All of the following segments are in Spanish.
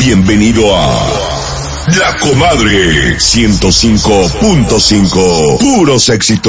Bienvenido a La Comadre 105.5. Puros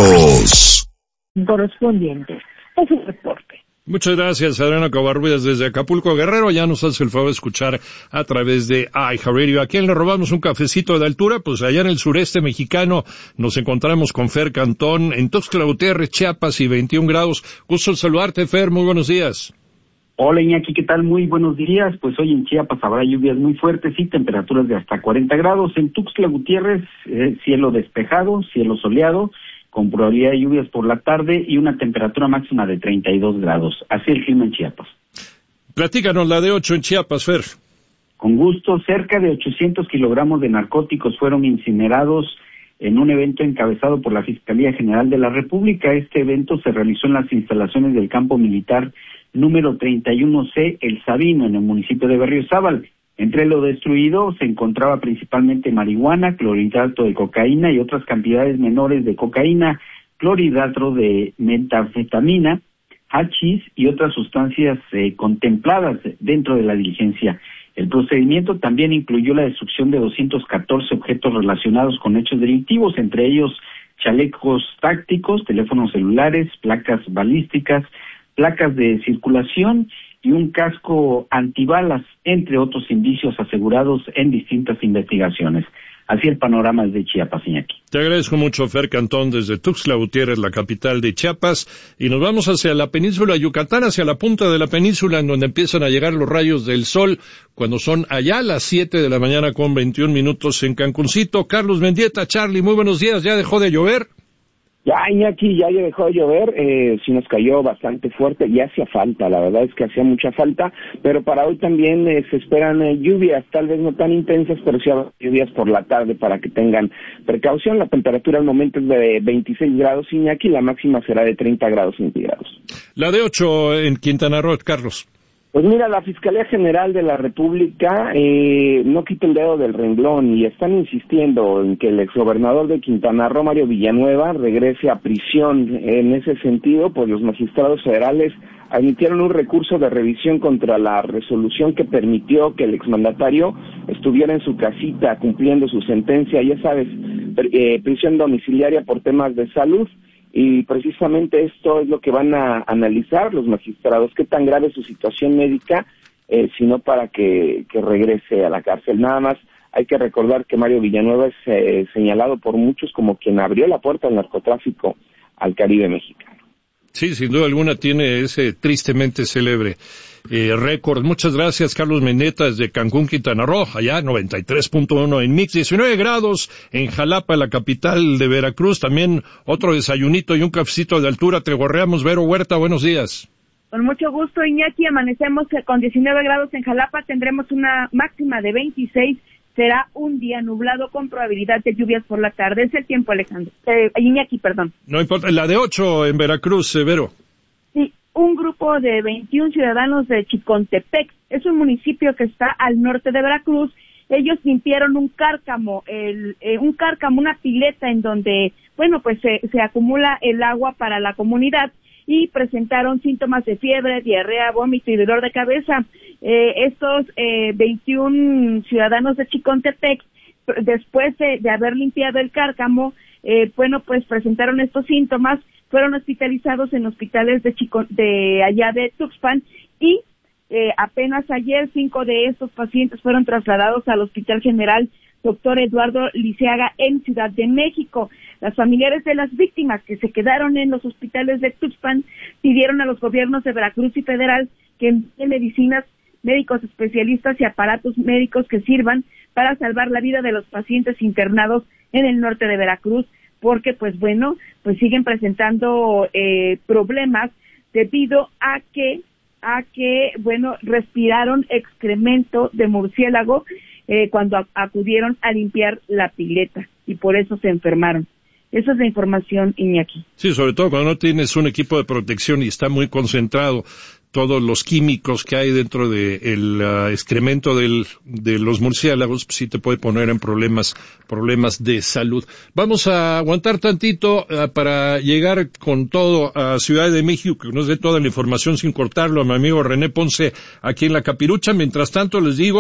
éxitos correspondientes. Es un reporte. Muchas gracias, Adriana Covarrubias, desde Acapulco, Guerrero. Ya nos hace el favor de escuchar a través de iHeartRadio. ¿A quién le robamos un cafecito de altura? Pues allá en el sureste mexicano nos encontramos con Fer Cantón, en Tuxtla Gutiérrez, Chiapas, y 21 grados. Gusto en saludarte, Fer. Muy buenos días. Hola, Iñaki, ¿qué tal? Muy buenos días. Pues hoy en Chiapas habrá lluvias muy fuertes y temperaturas de hasta 40 grados. En Tuxtla Gutiérrez, cielo despejado, cielo soleado, con probabilidad de lluvias por la tarde y una temperatura máxima de 32 grados. Así el clima en Chiapas. Platícanos la de 8 en Chiapas, Fer. Con gusto, cerca de 800 kilogramos de narcóticos fueron incinerados en un evento encabezado por la Fiscalía General de la República. Este evento se realizó en las instalaciones del campo militar número 31C, El Sabino, en el municipio de Berriozábal. Entre lo destruido se encontraba principalmente marihuana, clorhidrato de cocaína y otras cantidades menores de cocaína, clorhidrato de metanfetamina, hachís y otras sustancias contempladas dentro de la diligencia. El procedimiento también incluyó la destrucción de 214 objetos relacionados con hechos delictivos, entre ellos chalecos tácticos, teléfonos celulares, placas balísticas, placas de circulación y un casco antibalas, entre otros indicios asegurados en distintas investigaciones. Así el panorama de Chiapas, Iñaki. Te agradezco mucho, Fer Cantón, desde Tuxtla Gutiérrez, la capital de Chiapas, y nos vamos hacia la península de Yucatán, hacia la punta de la península, en donde empiezan a llegar los rayos del sol, cuando son allá las 7 de la mañana con 21 minutos en Cancuncito. Carlos Mendieta, Charlie, muy buenos días, ¿ya dejó de llover? Ya, Iñaki, ya dejó de llover, sí nos cayó bastante fuerte y hacía falta, la verdad es que hacía mucha falta, pero para hoy también se esperan lluvias, tal vez no tan intensas, pero sí lluvias por la tarde para que tengan precaución. La temperatura al momento es de 26 grados, Iñaki, la máxima será de 30 grados centígrados. La de 8 en Quintana Roo, Carlos. Pues mira, la Fiscalía General de la República no quita el dedo del renglón y están insistiendo en que el exgobernador de Quintana Roo, Mario Villanueva, regrese a prisión. En ese sentido, pues los magistrados federales admitieron un recurso de revisión contra la resolución que permitió que el exmandatario estuviera en su casita cumpliendo su sentencia, ya sabes, prisión domiciliaria por temas de salud. Y precisamente esto es lo que van a analizar los magistrados, qué tan grave es su situación médica, sino para que regrese a la cárcel. Nada más hay que recordar que Mario Villanueva es señalado por muchos como quien abrió la puerta al narcotráfico al Caribe mexicano. Sí, sin duda alguna tiene ese tristemente célebre récord. Muchas gracias, Carlos Mendieta, desde Cancún, Quintana Roo, allá 93.1 en Mix, 19 grados en Jalapa, la capital de Veracruz. También otro desayunito y un cafecito de altura. Te gorreamos, Vero Huerta, buenos días. Con mucho gusto, Iñaki, amanecemos con 19 grados en Jalapa, tendremos una máxima de 26. Será un día nublado con probabilidad de lluvias por la tarde. Es el tiempo, Alejandro. Iñaki, perdón. No importa. La de 8 en Veracruz, Vero. Sí, un grupo de 21 ciudadanos de Chicontepec. Es un municipio que está al norte de Veracruz. Ellos limpiaron un cárcamo, una pileta en donde, bueno, pues se acumula el agua para la comunidad, y presentaron síntomas de fiebre, diarrea, vómito y dolor de cabeza. Estos 21 ciudadanos de Chicontepec, después de haber limpiado el cárcamo, pues presentaron estos síntomas, fueron hospitalizados en hospitales de allá de Tuxpan, y apenas ayer 5 de estos pacientes fueron trasladados al Hospital General Dr. Eduardo Liceaga en Ciudad de México. Las familiares de las víctimas que se quedaron en los hospitales de Tuxpan pidieron a los gobiernos de Veracruz y federal que envíen medicinas, médicos especialistas y aparatos médicos que sirvan para salvar la vida de los pacientes internados en el norte de Veracruz, porque pues siguen presentando problemas debido a que respiraron excremento de murciélago cuando acudieron a limpiar la pileta, y por eso se enfermaron. Esa es la información, Iñaki. Sí, sobre todo cuando no tienes un equipo de protección y está muy concentrado todos los químicos que hay dentro del excremento de los murciélagos, pues sí te puede poner en problemas de salud. Vamos a aguantar tantito para llegar con todo a Ciudad de México, que nos dé toda la información sin cortarlo a mi amigo René Ponce aquí en La Capirucha. Mientras tanto les digo